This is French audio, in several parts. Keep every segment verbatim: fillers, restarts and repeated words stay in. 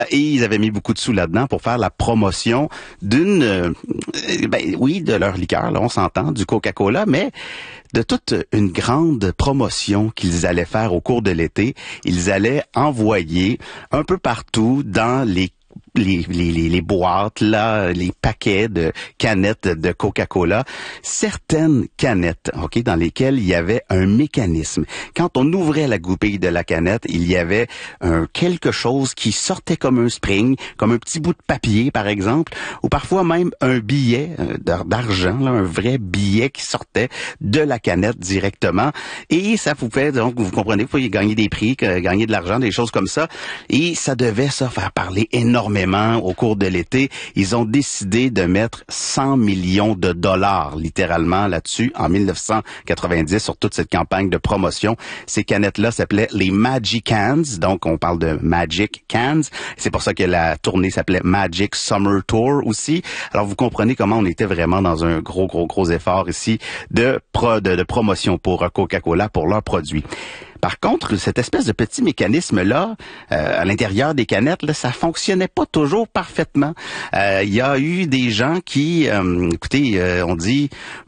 Et ils avaient mis beaucoup de sous là-dedans pour faire la promotion d'une, euh, ben oui, de leur liqueur, là, on s'entend, du Coca-Cola, mais de toute une grande promotion qu'ils allaient faire au cours de l'été. Ils allaient envoyer un peu partout dans les Les, les, les, les boîtes, là, les paquets de canettes de Coca-Cola, certaines canettes, ok, dans lesquelles il y avait un mécanisme. Quand on ouvrait la goupille de la canette, il y avait un quelque chose qui sortait comme un spring, comme un petit bout de papier, par exemple, ou parfois même un billet d'argent, là, un vrai billet qui sortait de la canette directement. Et ça vous fait, donc, vous comprenez, vous pouvez gagner des prix, gagner de l'argent, des choses comme ça. Et ça devait, ça, faire parler énormément au cours de l'été. Ils ont décidé de mettre cent millions de dollars littéralement là-dessus en mille neuf cent quatre-vingt-dix sur toute cette campagne de promotion. Ces canettes-là s'appelaient les Magic Cans, donc on parle de Magic Cans. C'est pour ça que la tournée s'appelait Magic Summer Tour aussi. Alors vous comprenez comment on était vraiment dans un gros, gros, gros effort ici de, pro, de, de promotion pour Coca-Cola, pour leurs produits. Par contre, cette espèce de petit mécanisme-là, euh, à l'intérieur des canettes, là, ça fonctionnait pas toujours parfaitement. Euh, il y a eu des gens qui, euh, écoutez, euh, on dit,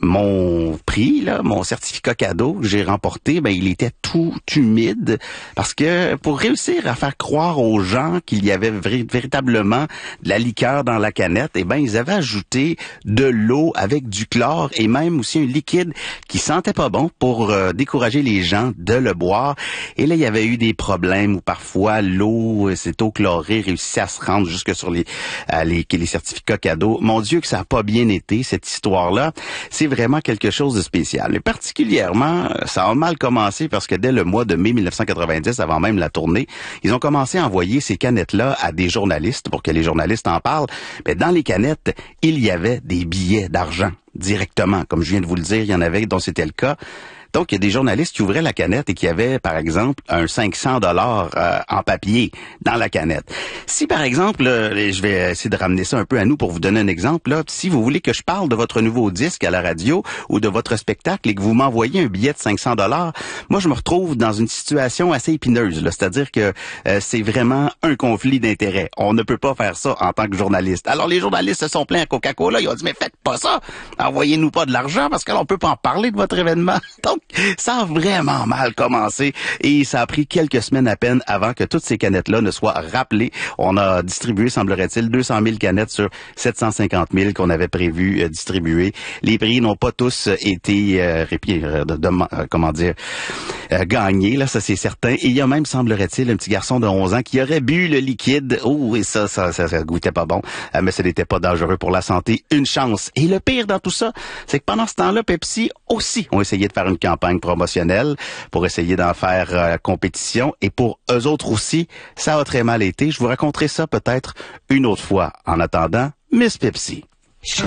mon prix, là, mon certificat cadeau que j'ai remporté, ben il était tout humide, parce que pour réussir à faire croire aux gens qu'il y avait vri- véritablement de la liqueur dans la canette, eh ben ils avaient ajouté de l'eau avec du chlore et même aussi un liquide qui sentait pas bon pour euh, décourager les gens de le boire. Et là, il y avait eu des problèmes où parfois l'eau, cette eau chlorée réussissait à se rendre jusque sur les, euh, les, les certificats cadeaux. Mon Dieu, que ça n'a pas bien été, cette histoire-là. C'est vraiment quelque chose de spécial. Mais particulièrement, ça a mal commencé parce que dès le mois de mai mille neuf cent quatre-vingt-dix, avant même la tournée, ils ont commencé à envoyer ces canettes-là à des journalistes pour que les journalistes en parlent. Mais dans les canettes, il y avait des billets d'argent directement. Comme je viens de vous le dire, il y en avait dont c'était le cas. Donc, il y a des journalistes qui ouvraient la canette et qui avaient, par exemple, un cinq cents dollars euh, en papier dans la canette. Si, par exemple, euh, je vais essayer de ramener ça un peu à nous pour vous donner un exemple, là, si vous voulez que je parle de votre nouveau disque à la radio ou de votre spectacle et que vous m'envoyez un billet de cinq cents dollars, moi, je me retrouve dans une situation assez épineuse, là. C'est-à-dire que euh, c'est vraiment un conflit d'intérêts. On ne peut pas faire ça en tant que journaliste. Alors, les journalistes se sont plaints à Coca-Cola. Ils ont dit, mais faites pas ça. Envoyez-nous pas de l'argent parce que là, on peut pas en parler de votre événement. Donc, ça a vraiment mal commencé et ça a pris quelques semaines à peine avant que toutes ces canettes-là ne soient rappelées. On a distribué, semblerait-il, deux cent mille canettes sur sept cent cinquante mille qu'on avait prévu euh, distribuer. Les prix n'ont pas tous été, euh, répi, euh, de, de, euh, comment dire, euh, gagnés, là, ça c'est certain. Et il y a même, semblerait-il, un petit garçon de onze ans qui aurait bu le liquide. Oh, et ça, ça, ça, ça goûtait pas bon, euh, mais ce n'était pas dangereux pour la santé. Une chance. Et le pire dans tout ça, c'est que pendant ce temps-là, Pepsi aussi ont essayé de faire une campagne promotionnelle pour essayer d'en faire euh, compétition. Et pour eux autres aussi, ça a très mal été. Je vous raconterai ça peut-être une autre fois. En attendant, Miss Pepsi.